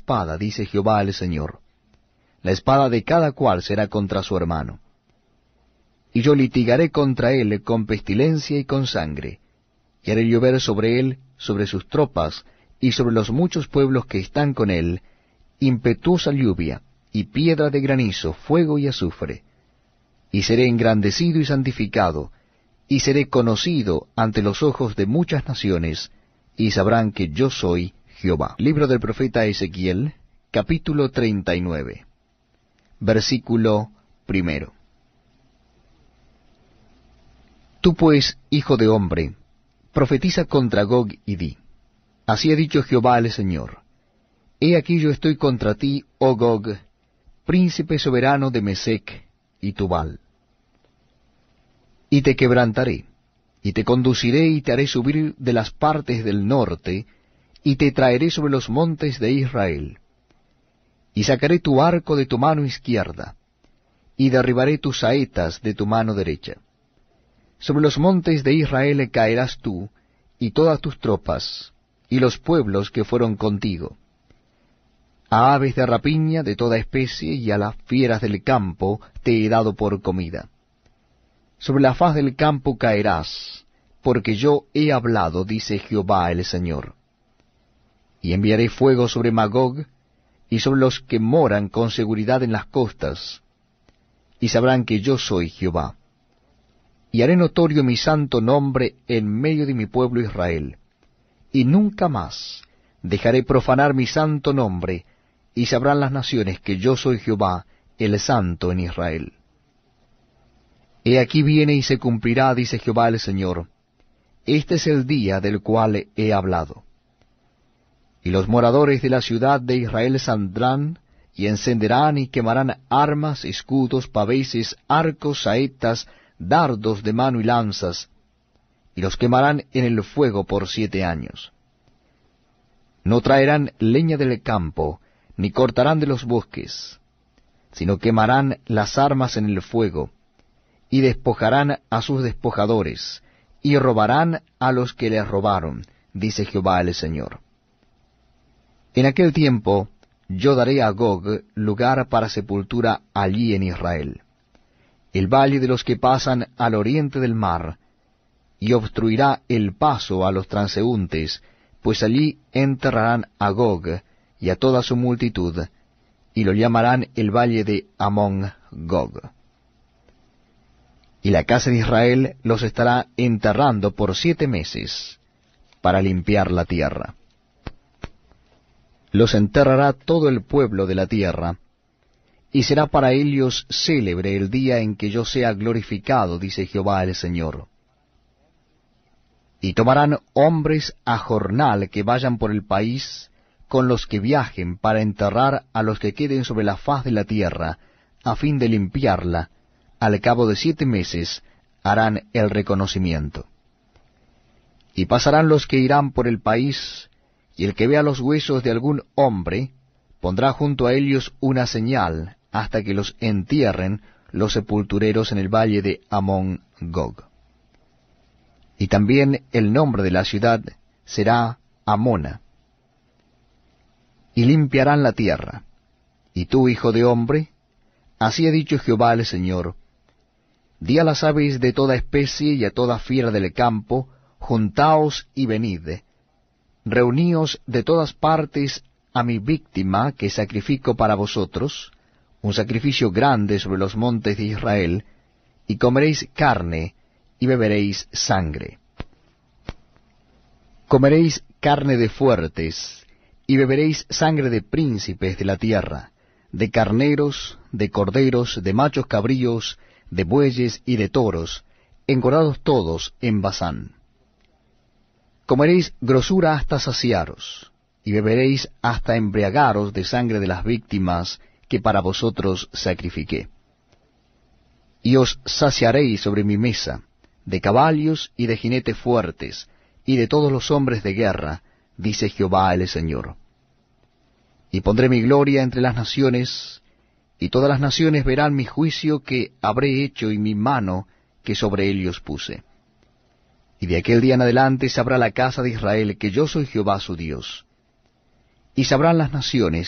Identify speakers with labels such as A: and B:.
A: espada, dice Jehová el Señor. La espada de cada cual será contra su hermano. Y yo litigaré contra él con pestilencia y con sangre, y haré llover sobre él, sobre sus tropas, y sobre los muchos pueblos que están con él, impetuosa lluvia, y piedra de granizo, fuego y azufre. Y seré engrandecido y santificado, y seré conocido ante los ojos de muchas naciones, y sabrán que yo soy Jehová. Libro del profeta Ezequiel, capítulo 39, versículo 1. Tú pues, hijo de hombre, profetiza contra Gog y di, así ha dicho Jehová el Señor, he aquí yo estoy contra ti, oh Gog, príncipe soberano de Mesec y Tubal. Y te quebrantaré, y te conduciré y te haré subir de las partes del norte, y te traeré sobre los montes de Israel. Y sacaré tu arco de tu mano izquierda, y derribaré tus saetas de tu mano derecha. Sobre los montes de Israel caerás tú, y todas tus tropas, y los pueblos que fueron contigo. A aves de rapiña de toda especie y a las fieras del campo te he dado por comida. Sobre la faz del campo caerás, porque yo he hablado, dice Jehová el Señor. Y enviaré fuego sobre Magog, y sobre los que moran con seguridad en las costas, y sabrán que yo soy Jehová. Y haré notorio mi santo nombre en medio de mi pueblo Israel, y nunca más dejaré profanar mi santo nombre, y sabrán las naciones que yo soy Jehová, el Santo en Israel. He aquí viene y se cumplirá, dice Jehová el Señor, este es el día del cual he hablado. Y los moradores de la ciudad de Israel saldrán, y encenderán y quemarán armas, escudos, paveses, arcos, saetas, dardos de mano y lanzas, y los quemarán en el fuego por 7 años. No traerán leña del campo, ni cortarán de los bosques, sino quemarán las armas en el fuego, y despojarán a sus despojadores, y robarán a los que les robaron, dice Jehová el Señor. En aquel tiempo yo daré a Gog lugar para sepultura allí en Israel, el valle de los que pasan al oriente del mar, y obstruirá el paso a los transeúntes, pues allí enterrarán a Gog y a toda su multitud, y lo llamarán el valle de Amón Gog. Y la casa de Israel los estará enterrando por 7 meses, para limpiar la tierra. Los enterrará todo el pueblo de la tierra, y será para ellos célebre el día en que yo sea glorificado, dice Jehová el Señor. Y tomarán hombres a jornal que vayan por el país, con los que viajen para enterrar a los que queden sobre la faz de la tierra, a fin de limpiarla. Al cabo de 7 meses harán el reconocimiento. Y pasarán los que irán por el país, y el que vea los huesos de algún hombre, pondrá junto a ellos una señal, hasta que los entierren los sepultureros en el valle de Amón Gog. Y también el nombre de la ciudad será Amona. Y limpiarán la tierra. Y tú, hijo de hombre, así ha dicho Jehová el Señor, di a las aves de toda especie y a toda fiera del campo, juntaos y venid, reuníos de todas partes a mi víctima que sacrifico para vosotros, un sacrificio grande sobre los montes de Israel, y comeréis carne, y beberéis sangre. Comeréis carne de fuertes, y beberéis sangre de príncipes de la tierra, de carneros, de corderos, de machos cabríos, de bueyes y de toros, engordados todos en Basán. Comeréis grosura hasta saciaros, y beberéis hasta embriagaros de sangre de las víctimas que para vosotros sacrifiqué. Y os saciaréis sobre mi mesa, de caballos y de jinetes fuertes, y de todos los hombres de guerra, dice Jehová el Señor. Y pondré mi gloria entre las naciones, y todas las naciones verán mi juicio que habré hecho y mi mano que sobre ellos puse. Y de aquel día en adelante sabrá la casa de Israel que yo soy Jehová su Dios. Y sabrán las naciones